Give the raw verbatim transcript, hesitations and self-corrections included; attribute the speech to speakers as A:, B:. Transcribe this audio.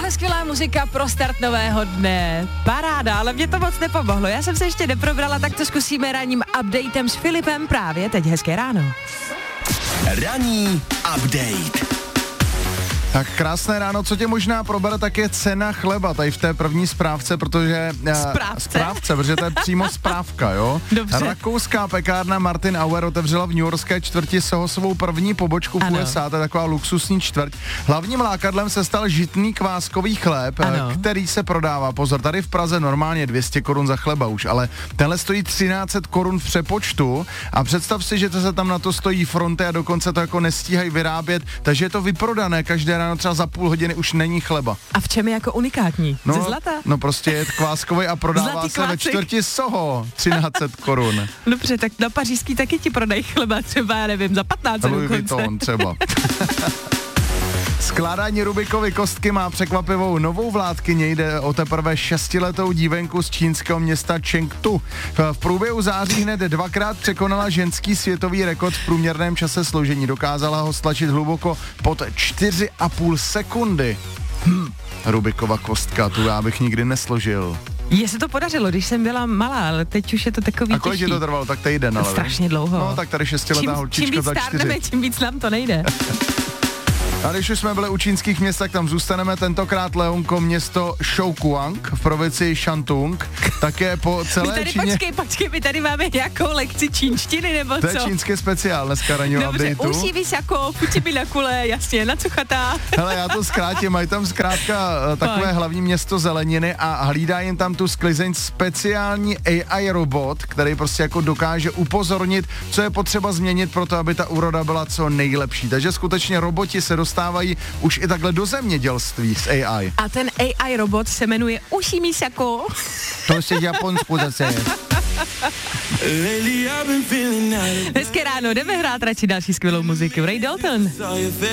A: Takhle skvělá muzika pro start nového dne. Paráda, ale mě to moc nepomohlo. Já jsem se ještě neprobrala, tak to zkusíme ranním updatem s Filipem právě teď. Hezké ráno.
B: Ranní update.
C: Tak krásné ráno, co tě možná probere, tak je cena chleba tady v té první zprávce, protože...
A: Správce?
C: Správce, protože to je přímo správka, jo?
A: Dobře.
C: Rakouská pekárna Martin Auer otevřela v newyorské čtvrti Soho svou první pobočku v
A: Ano.
C: U S A, to je taková luxusní čtvrť. Hlavním lákadlem se stal žitný kváskový chléb,
A: Ano.
C: který se prodává. Pozor, tady v Praze normálně dvě stě korun za chleba už, ale tenhle stojí třináct set korun v přepočtu a představ si, že to se tam na to stojí fronty a dokonce to jako nestíhají vyrábět, takže je to vyprodané, každé ráno třeba za půl hodiny už není chleba.
A: A v čem je jako unikátní?
C: No,
A: Ze zlata?
C: No prostě je kváskový a prodává
A: Zlatý
C: se ve
A: klácik.
C: čtvrti Soho, třináct set korun.
A: Dobře, tak na pařížský taky ti prodají chleba třeba, já nevím, za patnáct
C: Louis
A: dokonce.
C: Vuitton třeba. Skládání Rubikovy kostky má překvapivou novou vládkyni, jde o teprve šestiletou dívenku z čínského města Chengdu. V průběhu září hned dvakrát překonala ženský světový rekord v průměrném čase složení. Dokázala ho stlačit hluboko pod čtyři a půl sekundy. Hm, Rubikova kostka, tu já bych nikdy nesložil.
A: Je se to podařilo, když jsem byla malá, ale teď už je to takový
C: A kolik
A: těžký.
C: ti to trvalo? Tak týden, ale...
A: Strašně dlouho.
C: No, tak tady šestiletá
A: čím,
C: holčička
A: čím víc
C: za
A: stárneme,
C: čtyři.
A: tím víc nám to nejde.
C: A když už jsme byli u čínských měst, tak tam zůstaneme, tentokrát Leonko, město Shoukuang v provincii Shantung, také po
A: My
C: celé
A: tady,
C: Číně...
A: počkej, počkej, my tady máme nějakou lekci čínštiny, nebo
C: To je
A: co?
C: čínský speciál dneska ranního
A: Dobře,
C: updateu.
A: uši vysoko, fučiby na kule, jasně, na cuchatá.
C: Hele, já to zkrátím, mají tam zkrátka eh, takové
A: Fakt.
C: hlavní město zeleniny a hlídá jim tam tu sklizeň speciální A I robot, který prostě jako dokáže upozornit, co je potřeba změnit pro to, aby ta úroda byla co nejlepší. Takže skutečně roboti se dostávají už i takhle do zemědělství s A I.
A: A ten A I robot se jmenuje Uši Misako.
C: To se Japonsku zase.
A: Hezké ráno, jdeme hrát radši další skvělou muziku. Ray Dalton.